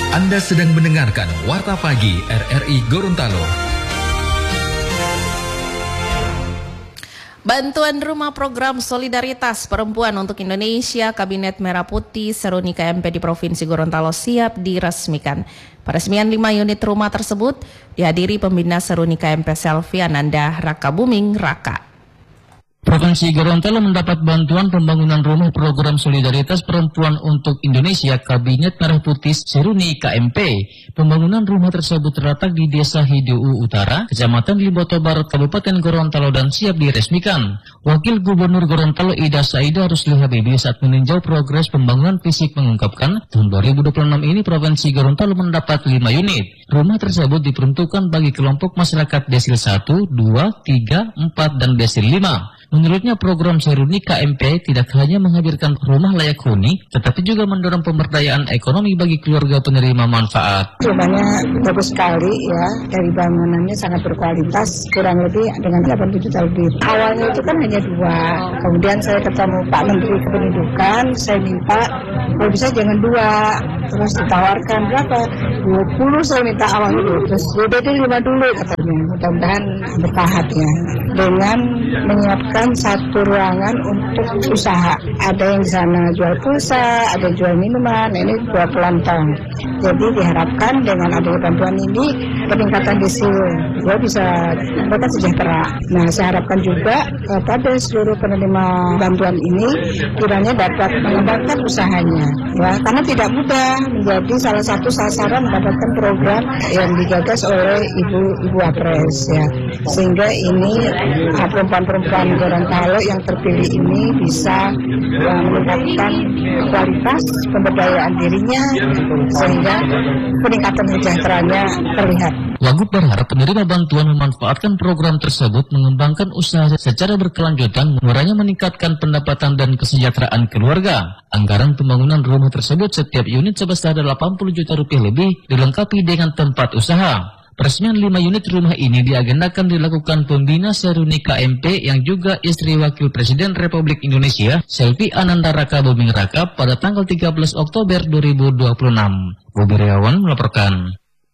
Anda sedang mendengarkan Warta Pagi RRI Gorontalo. Bantuan rumah program Solidaritas Perempuan untuk Indonesia Kabinet Merah Putih Seruni KMP di Provinsi Gorontalo siap diresmikan. Peresmian 5 unit rumah tersebut dihadiri pembina Seruni KMP Selvi Ananda Raka Buming Raka. Provinsi Gorontalo mendapat bantuan pembangunan rumah program Solidaritas Perempuan untuk Indonesia Kabinet Merah Putih Seruni KMP. Pembangunan rumah tersebut terletak di Desa Hiduu Utara, Kecamatan Liboto Barat, Kabupaten Gorontalo dan siap diresmikan. Wakil Gubernur Gorontalo Ida Saida Rusli Habibi saat meninjau progres pembangunan fisik mengungkapkan, tahun 2026 ini Provinsi Gorontalo mendapat 5 unit. Rumah tersebut diperuntukkan bagi kelompok masyarakat Desil 1, 2, 3, 4, dan Desil 5. Menurutnya program Seruni KMP tidak hanya menghadirkan rumah layak huni, tetapi juga mendorong pemberdayaan ekonomi bagi keluarga penerima manfaat. Rumahnya bagus sekali ya, dari bangunannya sangat berkualitas, kurang lebih dengan 80 juta lebih. Awalnya itu kan hanya 2, kemudian saya ketemu Pak Menteri Kependudukan, saya minta kalau bisa jangan 2, terus ditawarkan berapa? 20 saya minta awalnya dulu, terus udah 5 dulu katanya, mudah-mudahan bertahap ya, dengan menyiapkan satu ruangan untuk usaha. Ada yang di sana jual pulsa, ada jual minuman, ini jual kelontong. Jadi diharapkan dengan adanya bantuan ini peningkatan desil, ya bisa mereka sejahtera. Nah, saya harapkan juga pada seluruh penerima bantuan ini kiranya dapat mengembangkan usahanya, ya karena tidak mudah menjadi salah satu sasaran mendapatkan program yang digagas oleh Ibu Wapres, ya sehingga ini perempuan-perempuan Gorontalo yang terpilih ini bisa meningkatkan kualitas pemberdayaan dirinya sehingga peningkatan kesejahteranya terlihat. Wagub berharap penerima bantuan memanfaatkan program tersebut mengembangkan usaha secara berkelanjutan, murahnya meningkatkan pendapatan dan kesejahteraan keluarga. Anggaran pembangunan rumah tersebut setiap unit sebesar 80 juta rupiah lebih dilengkapi dengan tempat usaha. Peresmian 5 unit rumah ini diagendakan dilakukan pembina Seruni KMP yang juga istri Wakil Presiden Republik Indonesia, Selvi Ananda Raka Buming Raka pada tanggal 13 Oktober 2026. Bobi Riawan melaporkan.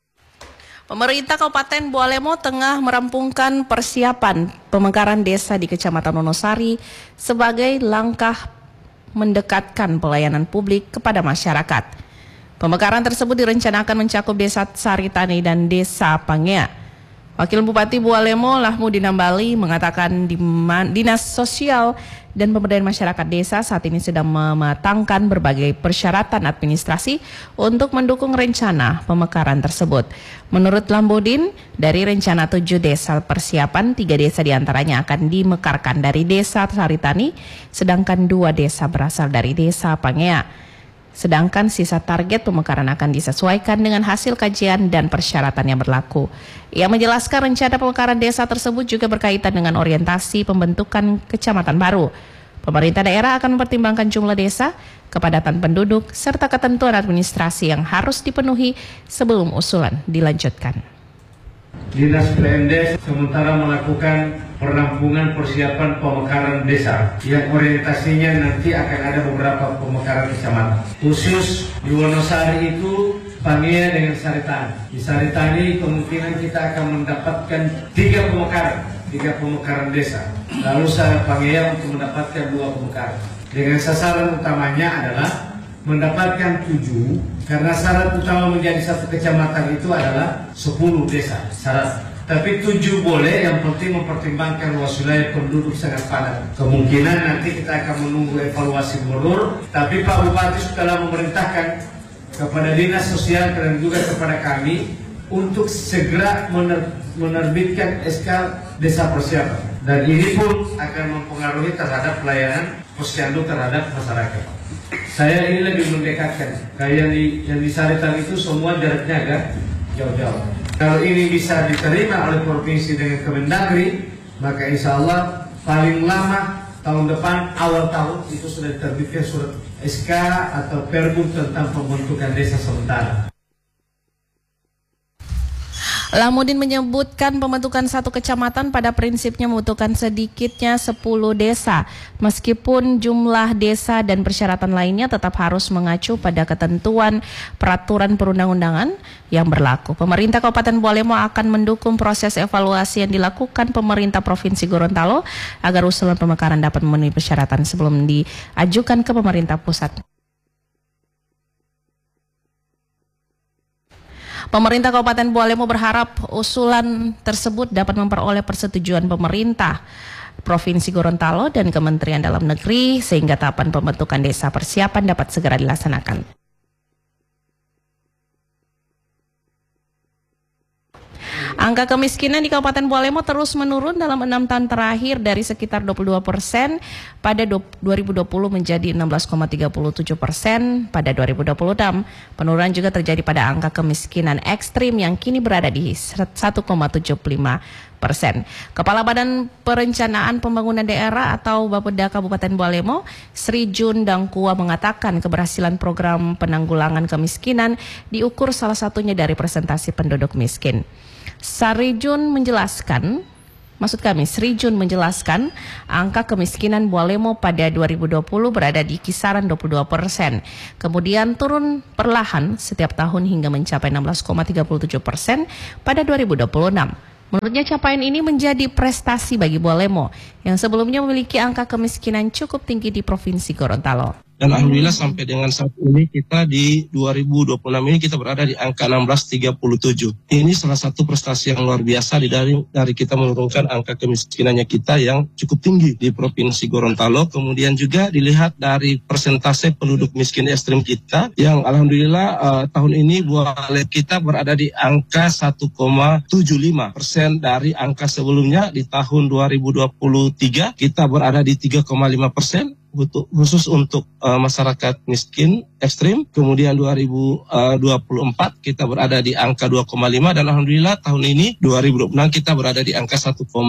Pemerintah Kabupaten Bualemo tengah merampungkan persiapan pemekaran desa di Kecamatan Wonosari sebagai langkah mendekatkan pelayanan publik kepada masyarakat. Pemekaran tersebut direncanakan mencakup Desa Saritani dan Desa Pangea. Wakil Bupati Bualemo Lahmudin Ambali mengatakan Dinas Sosial dan Pemberdayaan Masyarakat Desa saat ini sedang mematangkan berbagai persyaratan administrasi untuk mendukung rencana pemekaran tersebut. Menurut Lahmudin, dari rencana 7 desa persiapan, 3 desa diantaranya akan dimekarkan dari Desa Saritani, sedangkan 2 desa berasal dari Desa Pangea. Sedangkan sisa target pemekaran akan disesuaikan dengan hasil kajian dan persyaratan yang berlaku. Ia menjelaskan rencana pemekaran desa tersebut juga berkaitan dengan orientasi pembentukan kecamatan baru. Pemerintah daerah akan mempertimbangkan jumlah desa, kepadatan penduduk, serta ketentuan administrasi yang harus dipenuhi sebelum usulan dilanjutkan. Dinas PMD sementara melakukan perampungan persiapan pemekaran desa yang orientasinya nanti akan ada beberapa pemekaran kecamatan. Khusus di Wonosari itu Pangea dengan Saritani. Di Saritani kemungkinan kita akan mendapatkan 3 pemekaran desa. Lalu Pangea untuk mendapatkan 2 pemekaran. Dengan sasaran utamanya adalah mendapatkan 7, karena syarat utama menjadi satu kecamatan itu adalah 10 desa syarat. Tapi 7 boleh, yang penting mempertimbangkan luas wilayah penduduk sangat padat. Kemungkinan nanti kita akan menunggu evaluasi gubernur, tapi Pak Bupati telah memerintahkan kepada Dinas Sosial dan juga kepada kami untuk segera menerbitkan SK Desa Persiapan. Dan ini pun akan mempengaruhi terhadap pelayanan posyandu terhadap masyarakat. Saya ini lebih mendekatkan, kayak yang di Saritan itu semua jaraknya agak jauh-jauh. Kalau ini bisa diterima oleh provinsi dengan Kemendagri, maka insya Allah paling lama tahun depan, awal tahun itu sudah diterbitkan surat SK atau Pergub tentang pembentukan desa sementara. Lamudin menyebutkan pembentukan satu kecamatan pada prinsipnya membutuhkan sedikitnya 10 desa. Meskipun jumlah desa dan persyaratan lainnya tetap harus mengacu pada ketentuan peraturan perundang-undangan yang berlaku. Pemerintah Kabupaten Bualemo akan mendukung proses evaluasi yang dilakukan pemerintah Provinsi Gorontalo agar usulan pemekaran dapat memenuhi persyaratan sebelum diajukan ke pemerintah pusat. Pemerintah Kabupaten Bualemo berharap usulan tersebut dapat memperoleh persetujuan pemerintah Provinsi Gorontalo dan Kementerian Dalam Negeri sehingga tahapan pembentukan desa persiapan dapat segera dilaksanakan. Angka kemiskinan di Kabupaten Bualemo terus menurun dalam 6 tahun terakhir dari sekitar 22% pada 2020 menjadi 16,37% pada 2026. Penurunan juga terjadi pada angka kemiskinan ekstrim yang kini berada di 1,75%. Kepala Badan Perencanaan Pembangunan Daerah atau Bapeda Kabupaten Bualemo, Sri Jun Dangkua mengatakan keberhasilan program penanggulangan kemiskinan diukur salah satunya dari presentasi penduduk miskin. Sri Jun menjelaskan angka kemiskinan Bualemo pada 2020 berada di kisaran 22%. Kemudian turun perlahan setiap tahun hingga mencapai 16,37% pada 2026. Menurutnya capaian ini menjadi prestasi bagi Bualemo yang sebelumnya memiliki angka kemiskinan cukup tinggi di Provinsi Gorontalo. Dan alhamdulillah sampai dengan saat ini kita di 2026 ini kita berada di angka 16,37. Ini salah satu prestasi yang luar biasa dari kita menurunkan angka kemiskinannya kita yang cukup tinggi di Provinsi Gorontalo. Kemudian juga dilihat dari persentase penduduk miskin ekstrim kita yang alhamdulillah tahun ini Bualemo kita berada di angka 1,75% dari angka sebelumnya. Di tahun 2023 kita berada di 3,5%. Khusus untuk masyarakat miskin ekstrim. Kemudian 2024 kita berada di angka 2,5 dan alhamdulillah tahun ini 2026 kita berada di angka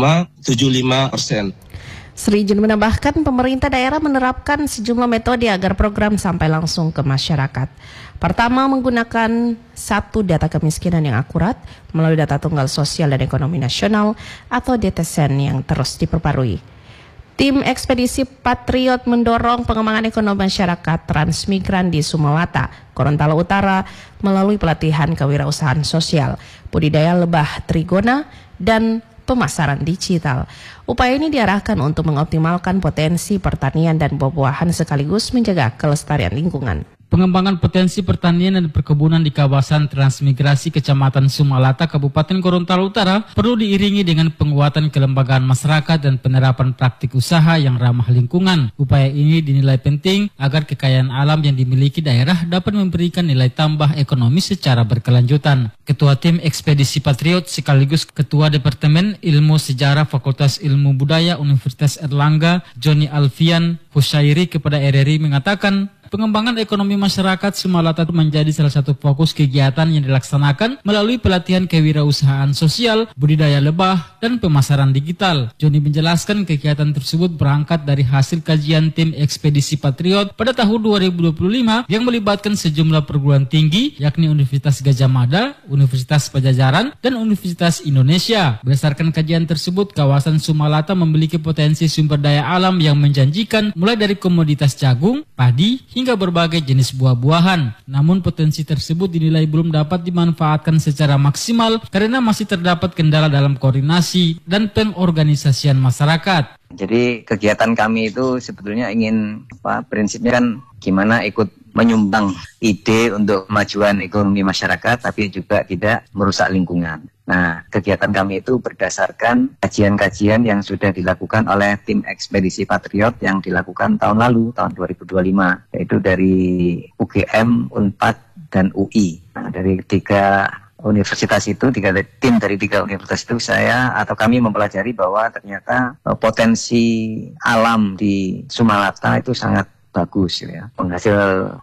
1,75%. Sri Jun menambahkan pemerintah daerah menerapkan sejumlah metode agar program sampai langsung ke masyarakat. Pertama, menggunakan satu data kemiskinan yang akurat melalui data tunggal sosial dan ekonomi nasional atau DTSN yang terus diperbarui. Tim Ekspedisi Patriot mendorong pengembangan ekonomi masyarakat transmigran di Sumalata, Gorontalo Utara melalui pelatihan kewirausahaan sosial, budidaya lebah trigona, dan pemasaran digital. Upaya ini diarahkan untuk mengoptimalkan potensi pertanian dan buah-buahan sekaligus menjaga kelestarian lingkungan. Pengembangan potensi pertanian dan perkebunan di kawasan transmigrasi Kecamatan Sumalata, Kabupaten Gorontalo Utara perlu diiringi dengan penguatan kelembagaan masyarakat dan penerapan praktik usaha yang ramah lingkungan. Upaya ini dinilai penting agar kekayaan alam yang dimiliki daerah dapat memberikan nilai tambah ekonomi secara berkelanjutan. Ketua Tim Ekspedisi Patriot sekaligus Ketua Departemen Ilmu Sejarah Fakultas Ilmu Budaya Universitas Erlangga, Joni Alfian Husairi kepada RRI mengatakan, pengembangan ekonomi masyarakat Sumalata menjadi salah satu fokus kegiatan yang dilaksanakan melalui pelatihan kewirausahaan sosial, budidaya lebah, dan pemasaran digital. Joni menjelaskan kegiatan tersebut berangkat dari hasil kajian tim Ekspedisi Patriot pada tahun 2025 yang melibatkan sejumlah perguruan tinggi yakni Universitas Gadjah Mada, Universitas Pajajaran, dan Universitas Indonesia. Berdasarkan kajian tersebut, kawasan Sumalata memiliki potensi sumber daya alam yang menjanjikan mulai dari komoditas jagung, padi, hingga berbagai jenis buah-buahan. Namun potensi tersebut dinilai belum dapat dimanfaatkan secara maksimal karena masih terdapat kendala dalam koordinasi dan pengorganisasian masyarakat. Jadi kegiatan kami itu sebetulnya prinsipnya kan gimana ikut menyumbang ide untuk kemajuan ekonomi masyarakat tapi juga tidak merusak lingkungan. Nah, kegiatan kami itu berdasarkan kajian-kajian yang sudah dilakukan oleh tim Ekspedisi Patriot yang dilakukan tahun lalu, tahun 2025, yaitu dari UGM, UNPAD, dan UI. Nah, dari tiga universitas itu, tim dari tiga universitas itu kami mempelajari bahwa ternyata potensi alam di Sumalata itu sangat bagus ya. Penghasil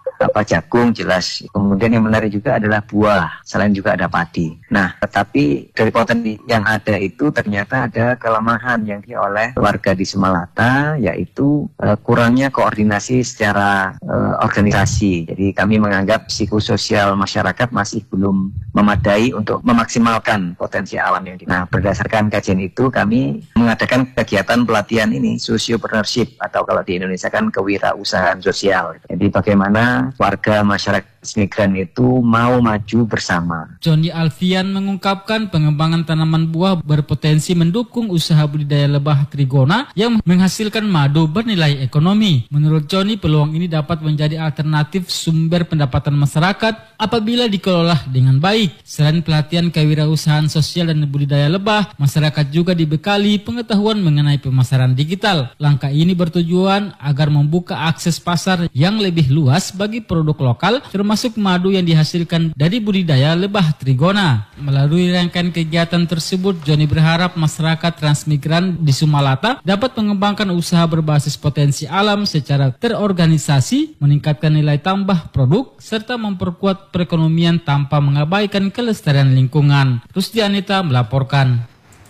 jagung jelas. Kemudian yang menarik juga adalah buah, selain juga ada padi. Nah, tetapi dari potensi yang ada itu ternyata ada kelemahan yang oleh warga di Sumalata, yaitu kurangnya koordinasi secara organisasi. Jadi kami menganggap psikososial masyarakat masih belum memadai untuk memaksimalkan potensi alam yang Nah, berdasarkan kajian itu kami mengadakan kegiatan pelatihan ini, sociopreneurship, atau kalau di Indonesia kan kewirausahaan sosial. Jadi bagaimana warga masyarakat migran itu mau maju bersama. Johnny Alfian mengungkapkan pengembangan tanaman buah berpotensi mendukung usaha budidaya lebah trigona yang menghasilkan madu bernilai ekonomi. Menurut Johnny, peluang ini dapat menjadi alternatif sumber pendapatan masyarakat apabila dikelola dengan baik. Selain pelatihan kewirausahaan sosial dan budidaya lebah, masyarakat juga dibekali pengetahuan mengenai pemasaran digital. Langkah ini bertujuan agar membuka akses pasar yang lebih luas bagi produk lokal, termasuk madu yang dihasilkan dari budidaya lebah trigona. Melalui rangkaian kegiatan tersebut, Johnny berharap masyarakat transmigran di Sumalata dapat mengembangkan usaha berbasis potensi alam secara terorganisasi, meningkatkan nilai tambah produk, serta memperkuat perekonomian tanpa mengabaikan kelestarian lingkungan. Rusdi Anita melaporkan.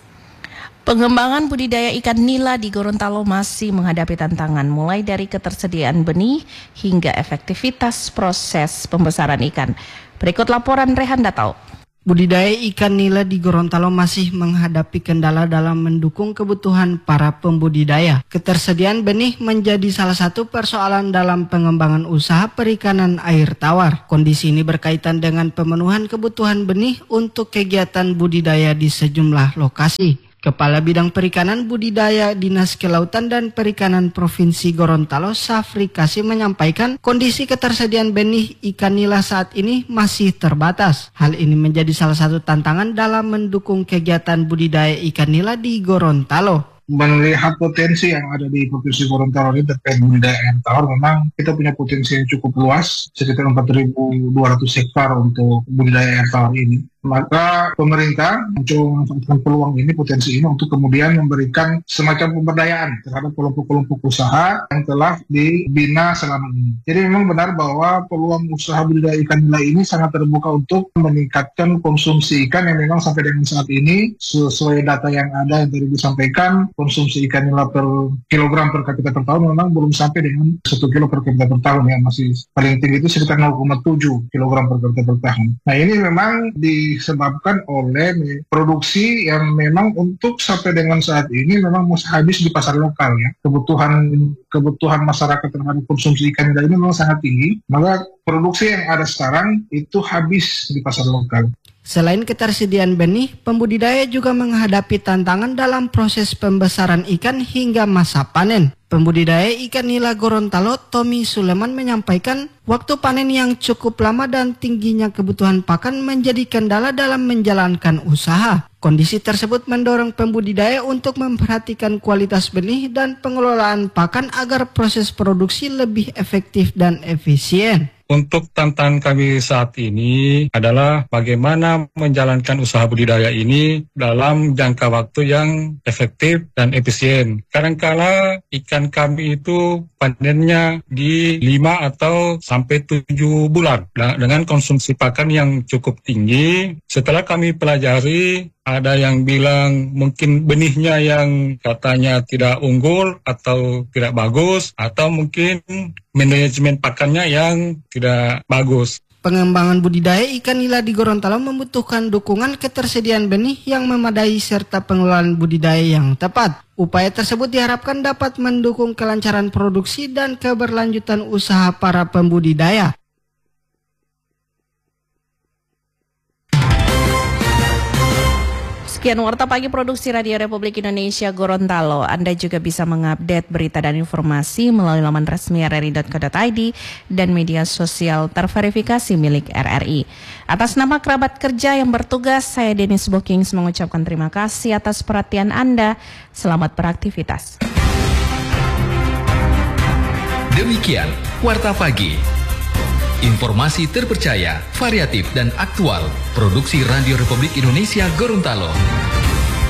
Pengembangan budidaya ikan nila di Gorontalo masih menghadapi tantangan, mulai dari ketersediaan benih hingga efektivitas proses pembesaran ikan. Berikut laporan Rehan Datau. Budidaya ikan nila di Gorontalo masih menghadapi kendala dalam mendukung kebutuhan para pembudidaya. Ketersediaan benih menjadi salah satu persoalan dalam pengembangan usaha perikanan air tawar. Kondisi ini berkaitan dengan pemenuhan kebutuhan benih untuk kegiatan budidaya di sejumlah lokasi. Kepala Bidang Perikanan Budidaya Dinas Kelautan dan Perikanan Provinsi Gorontalo, Safri Kasih, menyampaikan kondisi ketersediaan benih ikan nila saat ini masih terbatas. Hal ini menjadi salah satu tantangan dalam mendukung kegiatan budidaya ikan nila di Gorontalo. Melihat potensi yang ada di Provinsi Gorontalo ini terkait budidaya air tawar, memang kita punya potensi yang cukup luas, sekitar 4.200 hektar untuk budidaya air tawar ini. Maka pemerintah mencoba memanfaatkan peluang ini, potensi ini, untuk kemudian memberikan semacam pemberdayaan terhadap kelompok-kelompok usaha yang telah dibina selama ini. Jadi memang benar bahwa peluang usaha budidaya ikan nila ini sangat terbuka untuk meningkatkan konsumsi ikan yang memang sampai dengan saat ini, sesuai data yang ada yang tadi disampaikan, konsumsi ikan nila per kilogram per kapita per tahun memang belum sampai dengan 1 kilo per kapita per tahun, ya masih paling tinggi itu sekitar 0,7 kilogram per kapita per tahun. Nah, ini memang disebabkan oleh produksi yang memang untuk sampai dengan saat ini memang masih habis di pasar lokal, ya. Kebutuhan masyarakat terhadap konsumsi ikan nila ini memang sangat tinggi, maka produksi yang ada sekarang itu habis di pasar lokal. Selain ketersediaan benih, pembudidaya juga menghadapi tantangan dalam proses pembesaran ikan hingga masa panen. Pembudidaya ikan nila Gorontalo, Tommy Suleman, menyampaikan waktu panen yang cukup lama dan tingginya kebutuhan pakan menjadi kendala dalam menjalankan usaha. Kondisi tersebut mendorong pembudidaya untuk memperhatikan kualitas benih dan pengelolaan pakan agar proses produksi lebih efektif dan efisien. Untuk tantangan kami saat ini adalah bagaimana menjalankan usaha budidaya ini dalam jangka waktu yang efektif dan efisien. Kadangkala ikan kami itu panennya di 5 atau sampai 7 bulan dengan konsumsi pakan yang cukup tinggi. Setelah kami pelajari, ada yang bilang mungkin benihnya yang katanya tidak unggul atau tidak bagus, atau mungkin manajemen pakannya yang tidak bagus. Pengembangan budidaya ikan nila di Gorontalo membutuhkan dukungan ketersediaan benih yang memadai serta pengelolaan budidaya yang tepat. Upaya tersebut diharapkan dapat mendukung kelancaran produksi dan keberlanjutan usaha para pembudidaya. Sekian Warta Pagi Produksi Radio Republik Indonesia Gorontalo. Anda juga bisa mengupdate berita dan informasi melalui laman resmi rri.co.id dan media sosial terverifikasi milik RRI. Atas nama kerabat kerja yang bertugas, saya Dennis Bokings mengucapkan terima kasih atas perhatian Anda. Selamat beraktivitas. Demikian Warta Pagi. Informasi terpercaya, variatif dan aktual. Produksi Radio Republik Indonesia Gorontalo.